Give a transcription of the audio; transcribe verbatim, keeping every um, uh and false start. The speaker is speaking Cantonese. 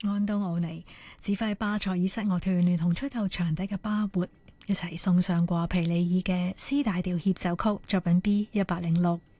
安東奧尼指揮巴塞爾室樂團聯同吹奏長笛嘅巴活一齊送上過皮里爾嘅 C 大調協奏曲作品 B 一百零六。